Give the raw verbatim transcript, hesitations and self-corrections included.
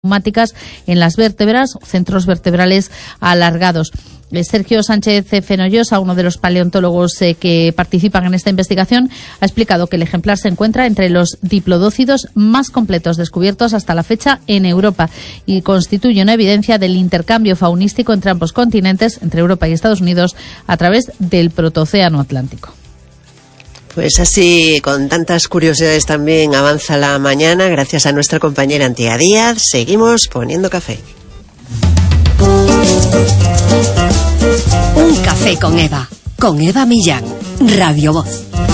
traumáticas en las vértebras, centros vertebrales alargados. Sergio Sánchez Fenollosa, uno de los paleontólogos eh, que participan en esta investigación, ha explicado que el ejemplar se encuentra entre los diplodócidos más completos descubiertos hasta la fecha en Europa y constituye una evidencia del intercambio faunístico entre ambos continentes, entre Europa y Estados Unidos, a través del Protocéano Atlántico. Pues así, con tantas curiosidades también avanza la mañana, gracias a nuestra compañera Antía Díaz. Seguimos poniendo café. Un café con Eva, con Eva Millán, Radio Voz.